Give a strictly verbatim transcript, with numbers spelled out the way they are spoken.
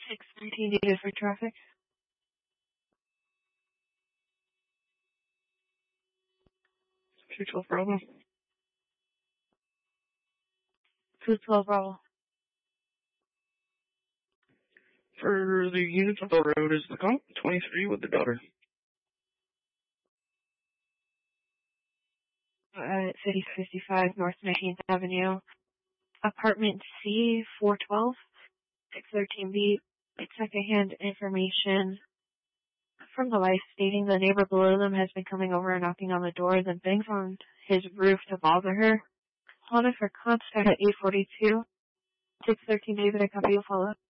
six nineteen needed for traffic. two twelve Bravo. two twelve Bravo. For the units on the road is the comp, twenty-three with the daughter. Uh, City fifty-five North nineteenth Avenue. Apartment C, four twelve, six thirteen B. Secondhand information from the wife stating the neighbor below them has been coming over and knocking on the door, then bangs on his roof to bother her. Hold it for contact at eight forty-two. six thirteen David, I copy, you'll follow up.